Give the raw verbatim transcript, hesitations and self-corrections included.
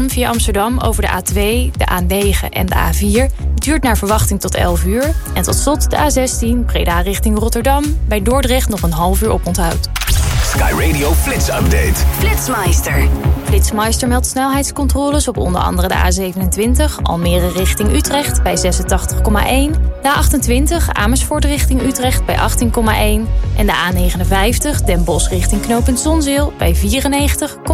via Amsterdam over de A twee, de A negen en de A vier duurt naar verwachting tot elf uur. En tot slot de A zestien, Breda richting Rotterdam, bij Dordrecht nog een half uur oponthoud. Sky Radio Flits Update. Flitsmeister. Flitsmeister meldt snelheidscontroles op onder andere de A zevenentwintig, Almere richting Utrecht bij zesentachtig komma één, de A achtentwintig, Amersfoort richting Utrecht bij achttien komma één en de A negenenvijftig, Den Bosch richting knooppunt Zonzeel bij vierennegentig komma één.